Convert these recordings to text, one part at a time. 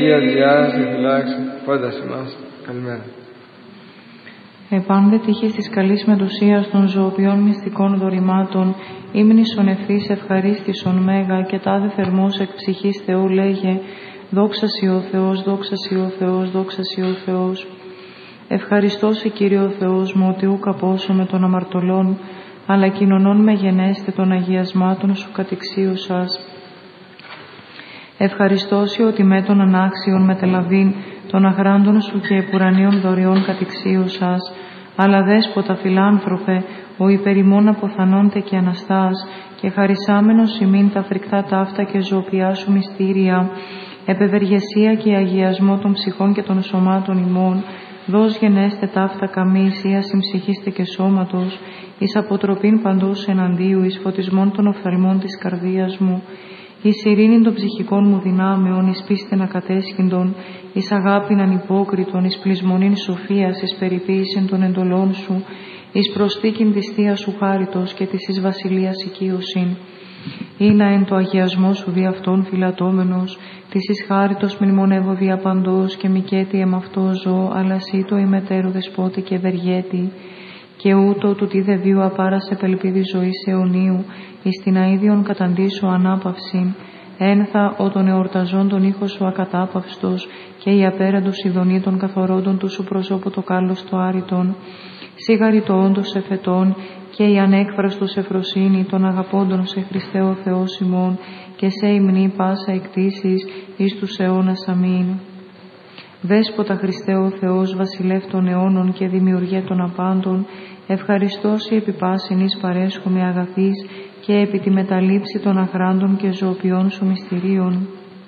Αγία Διάστη φυλάξει πάντα σε εμάς. Καλημέρα. Επάνδε τύχης της καλής μετουσίας των ζωοποιών μυστικών δωρημάτων, ύμνησον ευθύς ευχαρίστησον μέγα και τάδε θερμός εκ ψυχής Θεού λέγε, δόξα σοι ο Θεός, δόξα σοι ο Θεός, δόξα σοι ο Θεός. Ευχαριστώ σε Κύριε ο Θεός μου, ότι ούκ απόσωμαι των αμαρτωλών, αλλά κοινωνών με γενέστε των αγιασμάτων σου κατηξίουσας. Ευχαριστώ σε ότι με των ανάξιων μετελαβήν των αγράντων σου και επουρανίων δωριών κατηξίουσας, αλλά δέσποτα φιλάνθρωπε, ο υπερημών αποθανόντε και αναστάς, και χαρισάμενος ημίν τα φρικτά ταύτα και ζωοποιά σου μυστήρια, επευεργεσία και αγιασμό των ψυχών και των σωμάτων ημών, δώσ' γενέστε ταύτα καμής ή ασυμψυχήστε και σώματος, εις αποτροπήν παντός εναντίου, εις φωτισμόν των οφθαλμών της καρδίας μου, εις ειρήνην των ψυχικών μου δυνάμεων, εις πίστην ακατέσχυντον, εις αγάπην ανυπόκριτον, εις πλεισμονήν σοφίας, εις περιποίησιν των εντολών σου, εις προσθήκην της Θείας σου χάριτος και της εις βασιλείας οικείωσιν. Ήνα εν το αγιασμό σου δι' αυτόν φυλατώμενος, της εις χάριτος μνημονεύω δια παντός και μικέτι εμ' αυτό ζω, αλλά σύ το ημετέρου δεσπότη και ευεργέτη, και ούτω του τι δε βίου απάρασε πελπίδη ζωής αιωνίου, εις την αΐδιον καταντήσου ανάπαυσιν, ένθα ο των εορταζών τον ήχο σου ακατάπαυστος, και η απέραντος ειδονή των καθορώντων του σου προσώπου το κάλλος το άρρητον, σίγαρη το όντως εφετών, και η ανέκφραστος ευφροσύνη των αγαπώντων σε Χριστέ ο Θεός ημών, και σε υμνή πάσα εκτίσεις εις τους αιώνας αμήν. Δέσποτα Χριστέ ο Θεός, βασιλεύ των αιώνων και δημιουργέ των απάντων, ευχαριστώσει επί πάσιν εις παρέσχομαι αγαθής και επί τη μεταλήψη των αγράντων και ζωοποιών σου μυστηρίων.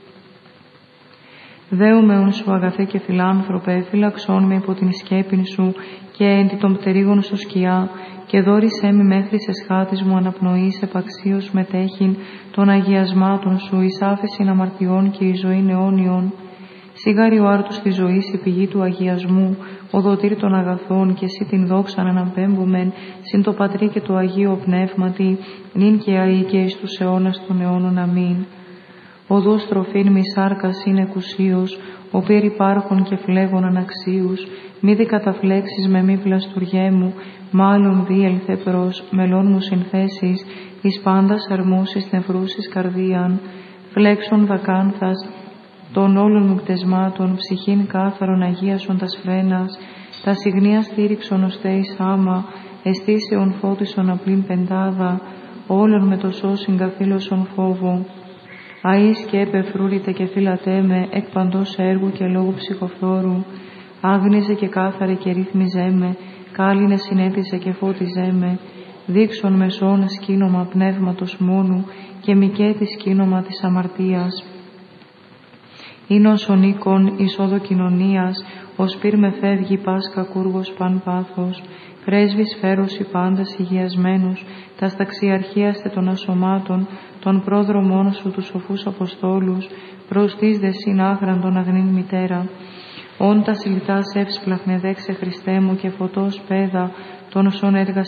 Δέουμεον σου αγαθέ και φιλάνθρωπε, φύλαξόν με υπό την σκέπην σου και εν τη των πτερίγων σου σκιά, και δόρισέ με μέχρι σε σχάτης μου αναπνοής επαξίως μετέχειν των αγιασμάτων σου, εις άφεσιν αμαρτιών και εις ζωήν αιώνιον. Σίγαρη ο άρτους της ζωής η πηγή του αγιασμού, ο δοτήρ των αγαθών, και εσύ την δόξαν αναπέμπουμεν, συν το Πατρί και το Αγίο Πνεύματι, νυν και αεί και εις τους αιώνας των αιώνων αμήν. Οδούς τροφήν μη σάρκας είναι εκουσίως, ο πύρ υπάρχων και φλέγων αναξίους, μη δι καταφλέξεις με μη πλαστουργέ μου, μάλλον διέλθε προς μελών μου συνθέσεις, εις πάντας αρμούσεις νευρούσεις καρδίαν, φλέξον δακάνθας, των όλων μου κτεσμάτων, ψυχήν κάθαρον αγίασον τας φρένας, τα συγνία στήριξον ως θέης άμα, αισθήσεων φώτισον απλήν πεντάδα, όλων με το σώσιν καθήλωσον φόβο. Αΐς και επεφρούρητε και φύλατέ με, εκ παντός έργου και λόγου ψυχοφθόρου, άγνιζε και κάθαρε και ρύθμιζέ με, κάλυνε συνέτιζε και φώτιζέ με, δείξον μεσόν σκήνομα πνεύματος μόνου και μικέτη σκήνομα της αμαρτίας. Ήνος ο νίκον εισόδο κοινωνίας, ως πυρ με φεύγει πας κακούργος παν πάθος, πρέσβης φέρωση πάντας υγιασμένους, τας ταξιαρχίαστε των ασωμάτων, των πρόδρομών σου τους σοφούς Αποστόλους, προς τις δε συνάγραντον αγνήν μητέρα. Όν τα συλλητάς εύσπλαχνε δέξε Χριστέ μου και φωτός πέδα, των σων έργα